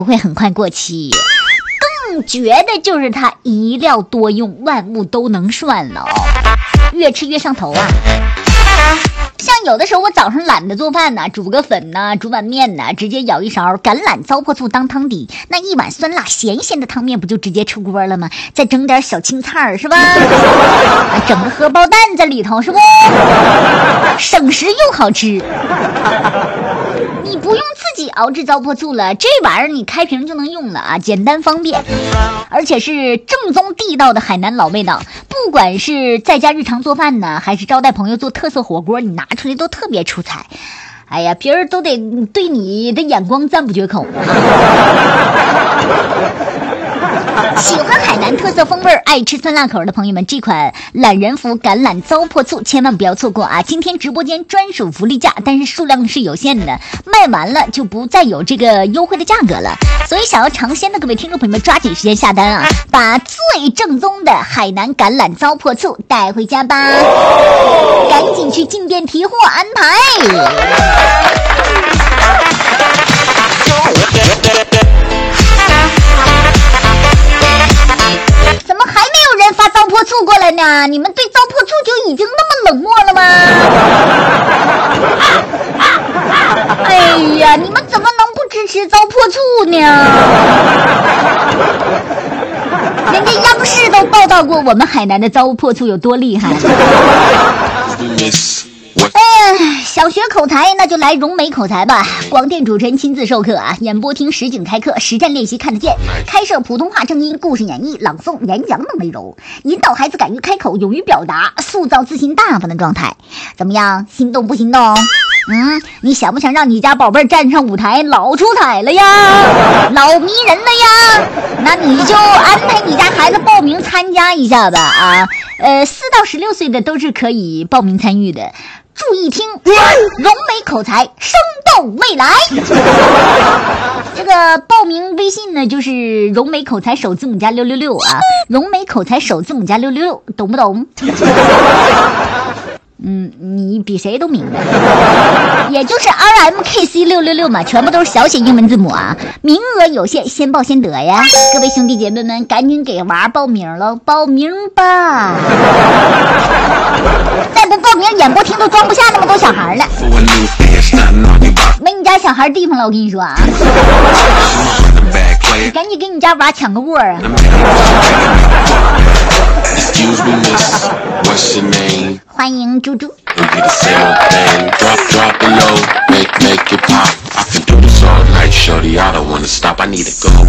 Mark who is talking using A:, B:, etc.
A: 会很快过期。更绝的就是它一料多用，万物都能涮了，越吃越上头啊。像有的时候我早上懒得做饭呢，煮个粉呢，煮碗面呢，直接舀一勺橄榄糟粕醋当汤底，那一碗酸辣咸咸的汤面不就直接出锅了吗？再整点小青菜是吧？整个荷包蛋在里头是不？省时又好吃。你不用自己熬制糟粕醋了，这玩意儿你开瓶就能用了啊，简单方便，而且是正宗地道的海南老味道。不管是在家日常做饭呢，还是招待朋友做特色火锅，你拿出来都特别出彩。哎呀，别人都得对你的眼光赞不绝口。喜欢海南特色风味，爱吃酸辣口的朋友们，这款懒人福橄榄糟粕醋千万不要错过啊！今天直播间专属福利价，但是数量是有限的，卖完了就不再有这个优惠的价格了。所以想要尝鲜的各位听众朋友们，抓紧时间下单啊，把最正宗的海南橄榄糟粕醋带回家吧！赶紧去进店提货安排。怎么还没有人发糟粕醋过来呢？你们对糟粕醋就已经那么冷漠了吗？哎呀，你们怎么能不支持糟粕醋呢？人家央视都报道过我们海南的糟粕醋有多厉害。想学口才那就来融美口才吧，广电主持人亲自授课啊，演播厅实景开课，实战练习看得见，开设普通话正音、故事演绎、朗诵、演讲等内容，引导孩子敢于开口、勇于表达，塑造自信大方的状态。怎么样，心动不心动？你想不想让你家宝贝站上舞台，老出彩了呀，老迷人了呀？那你就安排你家孩子报名参加一下吧啊，4到16岁的都是可以报名参与的。注意听，融美口才，生动未来。这个报名微信呢，就是融美口才首字母加666啊，融美口才首字母加666，懂不懂？你比谁都明白，也就是 RMKC666 嘛，全部都是小写英文字母啊，名额有限，先报先得呀！各位兄弟姐妹们，赶紧给娃报名了，报名吧！再不报名，演播厅都装不下那么多小孩了，没你家小孩地方了，我跟你说啊！你赶紧给你家娃抢个窝啊！欢迎猪猪。